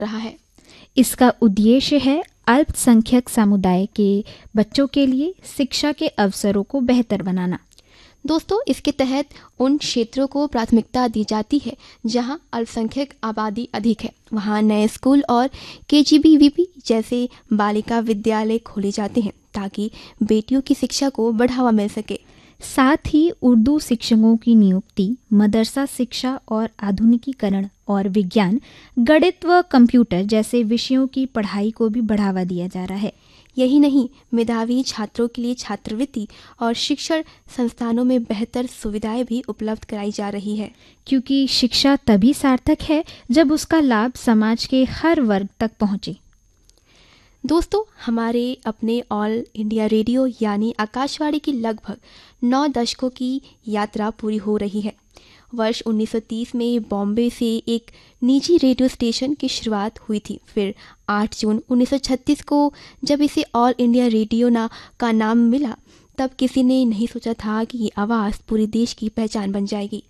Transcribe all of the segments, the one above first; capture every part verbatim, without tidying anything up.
रहा है। इसका उद्देश्य है अल्पसंख्यक समुदाय के बच्चों के लिए शिक्षा के अवसरों को बेहतर बनाना। दोस्तों, इसके तहत उन क्षेत्रों को प्राथमिकता दी जाती है जहां अल्पसंख्यक आबादी अधिक है। वहां नए स्कूल और के जी बी वी पी जैसे बालिका विद्यालय खोले जाते हैं ताकि बेटियों की शिक्षा को बढ़ावा मिल सके। साथ ही उर्दू शिक्षकों की नियुक्ति, मदरसा शिक्षा और आधुनिकीकरण और विज्ञान, गणित व कंप्यूटर जैसे विषयों की पढ़ाई को भी बढ़ावा दिया जा रहा है। यही नहीं, मेधावी छात्रों के लिए छात्रवृत्ति और शिक्षण संस्थानों में बेहतर सुविधाएं भी उपलब्ध कराई जा रही है, क्योंकि शिक्षा तभी सार्थक है जब उसका लाभ समाज के हर वर्ग तक पहुंचे। दोस्तों, हमारे अपने ऑल इंडिया रेडियो यानी आकाशवाणी की लगभग नौ दशकों की यात्रा पूरी हो रही है। वर्ष उन्नीस सौ तीस में बॉम्बे से एक निजी रेडियो स्टेशन की शुरुआत हुई थी। फिर आठ जून उन्नीस सौ छत्तीस को जब इसे ऑल इंडिया रेडियो ना का नाम मिला, तब किसी ने नहीं सोचा था कि ये आवाज़ पूरे देश की पहचान बन जाएगी।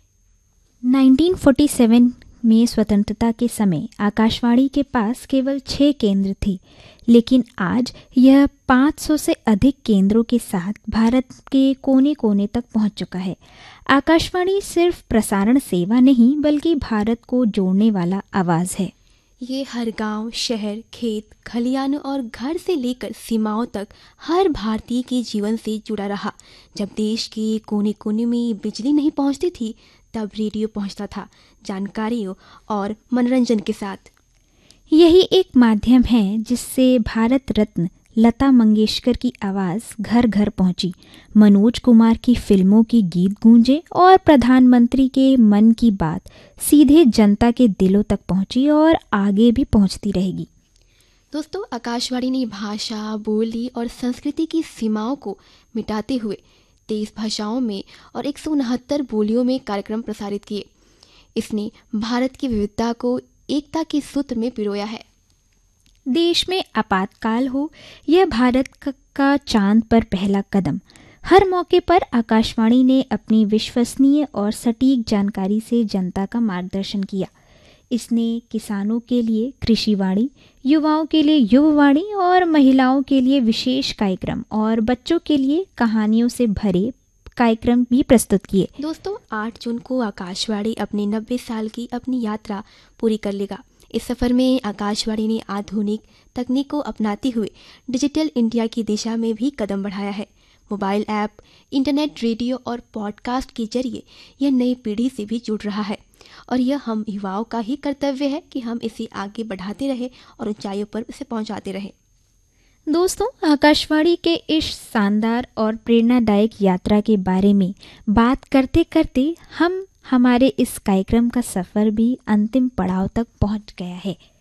उन्नीस सौ सैंतालीस में स्वतंत्रता के समय आकाशवाणी के पास केवल छह केंद्र थे, लेकिन आज यह पाँच सौ से अधिक केंद्रों के साथ भारत के कोने कोने तक पहुंच चुका है। आकाशवाणी सिर्फ प्रसारण सेवा नहीं बल्कि भारत को जोड़ने वाला आवाज़ है। ये हर गांव, शहर, खेत, खलियान और घर से लेकर सीमाओं तक हर भारतीय के जीवन से जुड़ा रहा। जब देश के कोने कोने में बिजली नहीं पहुंचती थी, तब रेडियो पहुंचता था, जानकारियों और मनोरंजन के साथ। यही एक माध्यम है जिससे भारत रत्न लता मंगेशकर की आवाज़ घर घर पहुंची, मनोज कुमार की फिल्मों की गीत गूंजे और प्रधानमंत्री के मन की बात सीधे जनता के दिलों तक पहुंची और आगे भी पहुंचती रहेगी। दोस्तों, आकाशवाणी ने भाषा, बोली और संस्कृति की सीमाओं को मिटाते हुए तेईस भाषाओं में और एक सौ उनहत्तर बोलियों में कार्यक्रम प्रसारित किए। इसने भारत की विविधता को एकता के सूत्र में पिरोया है। देश में आपातकाल हो, यह भारत का चांद पर पहला कदम। हर मौके पर आकाशवाणी ने अपनी विश्वसनीय और सटीक जानकारी से जनता का मार्गदर्शन किया। इसने किसानों के लिए कृषिवाणी, युवाओं के लिए युववाणी और महिलाओं के लिए विशेष कार्यक्रम और बच्चों के लिए कहानियों से भरे कार्यक्रम भी प्रस्तुत किए। दोस्तों, आठ जून को आकाशवाणी अपने नब्बे साल की अपनी यात्रा पूरी कर लेगा। इस सफ़र में आकाशवाणी ने आधुनिक तकनीक को अपनाते हुए डिजिटल इंडिया की दिशा में भी कदम बढ़ाया है। मोबाइल ऐप, इंटरनेट, रेडियो और पॉडकास्ट के जरिए यह नई पीढ़ी से भी जुड़ रहा है और यह हम युवाओं का ही कर्तव्य है कि हम इसे आगे बढ़ाते रहें और ऊंचाइयों पर इसे पहुंचाते रहें। दोस्तों, आकाशवाणी के इस शानदार और प्रेरणादायक यात्रा के बारे में बात करते करते हम हमारे इस कार्यक्रम का सफ़र भी अंतिम पड़ाव तक पहुंच गया है।